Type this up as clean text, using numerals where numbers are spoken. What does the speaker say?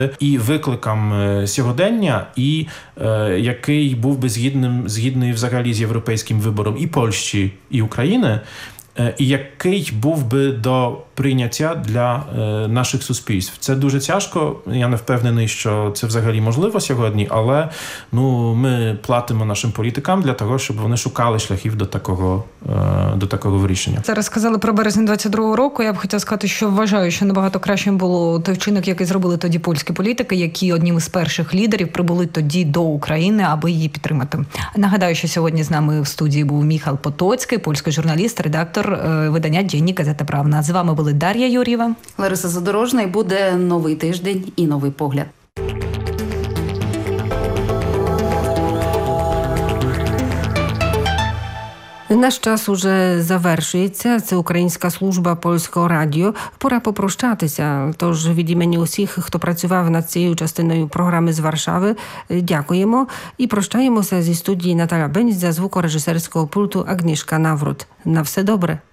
і викликам сьогодення, і який був би згідний взагалі з європейським вибором і Польщі, і України, і який був би до прийняття для наших суспільств. Це дуже тяжко, я не впевнений, що це взагалі можливо сьогодні, але ми платимо нашим політикам для того, щоб вони шукали шляхів до такого вирішення. Зараз сказали про березень 22-го року. Я б хотіла сказати, що вважаю, що набагато кращим було той вчинок, який зробили тоді польські політики, які одним із перших лідерів прибули тоді до України, аби її підтримати. Нагадаю, що сьогодні з нами в студії був Міхал Потоцький, польський журналіст, редактор видання «Dziennik Gazeta Prawna». З вами були Дар'я Юр'єва, Лариса Задорожна, і буде новий тиждень і новий погляд. Наш час уже завершується. Це Українська служба Польського радіо. Пора попрощатися. Тож від імені усіх, хто працював над цією частиною програми з Варшави, дякуємо і прощаємося зі студії Наталя Бенць, за звукорежисерського пульту Агнішка Наврут. На все добре.